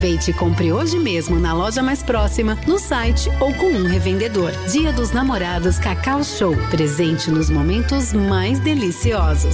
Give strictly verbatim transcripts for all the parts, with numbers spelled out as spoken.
Aproveite e compre hoje mesmo na loja mais próxima, no site ou com um revendedor. Dia dos Namorados Cacau Show. Presente nos momentos mais deliciosos.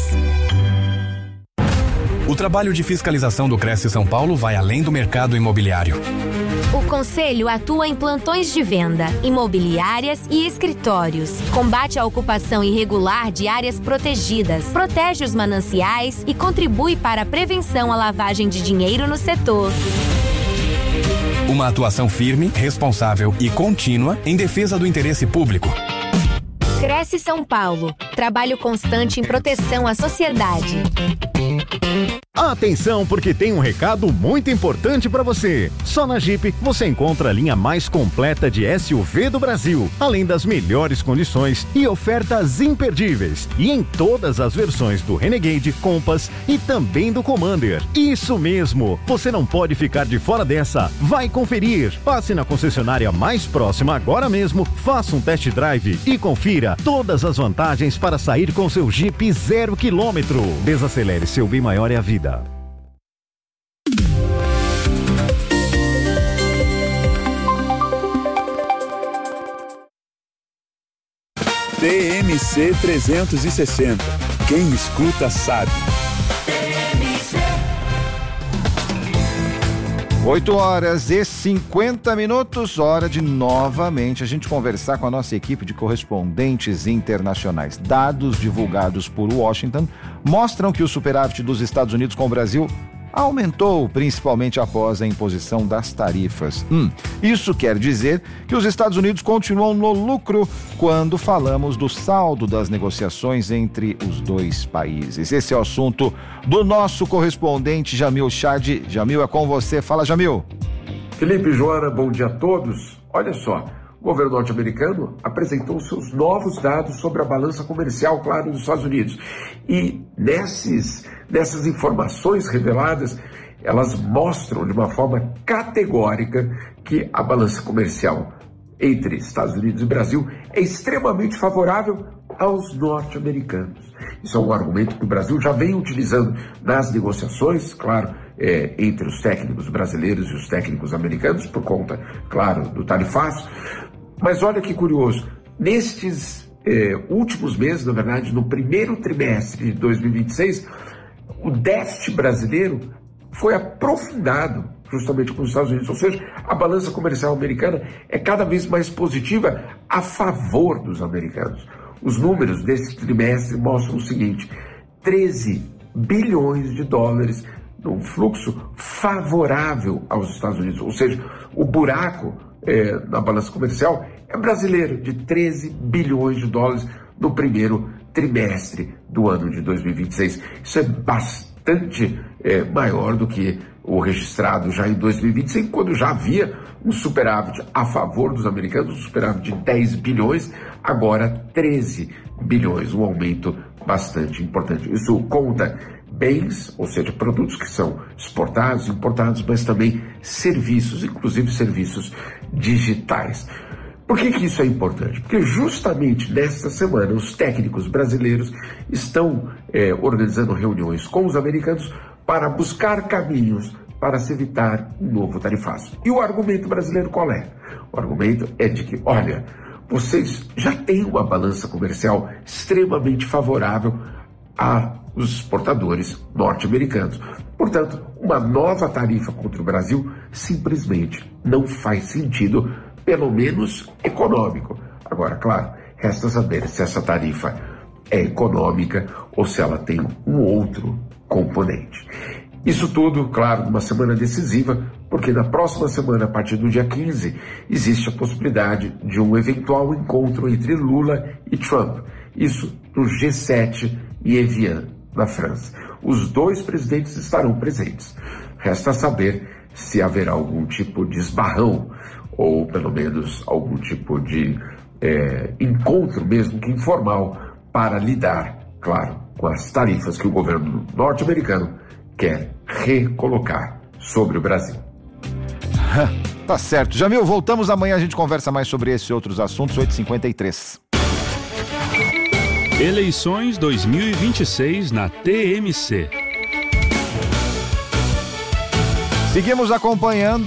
O trabalho de fiscalização do Cresce São Paulo vai além do mercado imobiliário. O Conselho atua em plantões de venda, imobiliárias e escritórios. Combate a ocupação irregular de áreas protegidas, protege os mananciais e contribui para a prevenção à lavagem de dinheiro no setor. Uma atuação firme, responsável e contínua em defesa do interesse público. Cresce São Paulo. Trabalho constante em proteção à sociedade. Atenção, porque tem um recado muito importante para você. Só na Jeep você encontra a linha mais completa de S U V do Brasil, além das melhores condições e ofertas imperdíveis. E em todas as versões do Renegade, Compass e também do Commander. Isso mesmo, você não pode ficar de fora dessa. Vai conferir. Passe na concessionária mais próxima agora mesmo, faça um test drive e confira todas as vantagens para sair com seu Jeep zero quilômetro. Desacelere, seu bem maior é a vida. T M C trezentos e sessenta. Quem escuta sabe. oito horas e cinquenta minutos, hora de novamente a gente conversar com a nossa equipe de correspondentes internacionais. Dados divulgados por Washington mostram que o superávit dos Estados Unidos com o Brasil aumentou, principalmente após a imposição das tarifas. Hum, isso quer dizer que os Estados Unidos continuam no lucro quando falamos do saldo das negociações entre os dois países. Esse é o assunto do nosso correspondente Jamil Chad. Jamil, é com você. Fala, Jamil. Felipe, Joana, bom dia a todos. Olha só, o governo norte-americano apresentou seus novos dados sobre a balança comercial, claro, dos Estados Unidos. E nesses, nessas informações reveladas, elas mostram de uma forma categórica que a balança comercial entre Estados Unidos e Brasil é extremamente favorável aos norte-americanos. Isso é um argumento que o Brasil já vem utilizando nas negociações, claro, é, entre os técnicos brasileiros e os técnicos americanos, por conta, claro, do tarifaço. Mas olha que curioso, nestes é, últimos meses, na verdade, no primeiro trimestre de dois mil e vinte e seis, o déficit brasileiro foi aprofundado justamente com os Estados Unidos, ou seja, a balança comercial americana é cada vez mais positiva a favor dos americanos. Os números desse trimestre mostram o seguinte: treze bilhões de dólares num fluxo favorável aos Estados Unidos, ou seja, o buraco é, na balança comercial é brasileiro, de treze bilhões de dólares no primeiro trimestre do ano de dois mil e vinte e seis. Isso é bastante é, maior do que o registrado já em dois mil e vinte e cinco, quando já havia um superávit a favor dos americanos, um superávit de dez bilhões, agora treze bilhões, um aumento bastante importante. Isso conta bens, ou seja, produtos que são exportados, importados, mas também serviços, inclusive serviços digitais. Por que que isso é importante? Porque justamente nesta semana os técnicos brasileiros estão é, organizando reuniões com os americanos para buscar caminhos para se evitar um novo tarifaço. E o argumento brasileiro qual é? O argumento é de que, olha, vocês já têm uma balança comercial extremamente favorável aos exportadores norte-americanos. Portanto, uma nova tarifa contra o Brasil simplesmente não faz sentido, pelo menos econômico. Agora, claro, resta saber se essa tarifa é econômica ou se ela tem um outro componente. Isso tudo, claro, numa semana decisiva, porque na próxima semana, a partir do dia quinze, existe a possibilidade de um eventual encontro entre Lula e Trump. Isso no G sete em Evian, na França. Os dois presidentes estarão presentes. Resta saber se haverá algum tipo de esbarrão, ou pelo menos algum tipo de é, encontro, mesmo que informal, para lidar, claro, com as tarifas que o governo norte-americano quer recolocar sobre o Brasil. Tá certo. Jamil, voltamos amanhã, a gente conversa mais sobre esses e outros assuntos, oito e cinquenta e três. Eleições dois mil e vinte e seis na T M C. Seguimos acompanhando